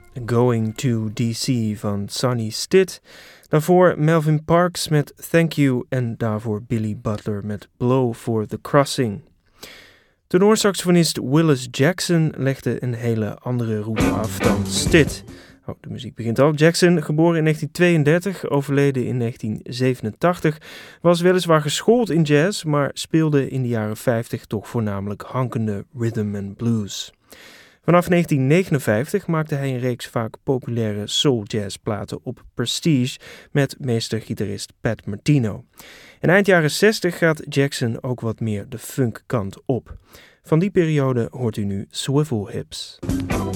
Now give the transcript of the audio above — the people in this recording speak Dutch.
Going to DC van Sonny Stitt. Daarvoor Melvin Parks met Thank You en daarvoor Billy Butler met Blow for the Crossing. Tenorsaxofonist Willis Jackson legde een hele andere route af dan Stitt. Oh, de muziek begint al. Jackson, geboren in 1932, overleden in 1987, was weliswaar geschoold in jazz, maar speelde in de jaren 50 toch voornamelijk hankende rhythm and blues. Vanaf 1959 maakte hij een reeks vaak populaire soul-jazzplaten op Prestige met meestergitarist Pat Martino. En eind jaren 60 gaat Jackson ook wat meer de funkkant op. Van die periode hoort u nu Swivel Hips.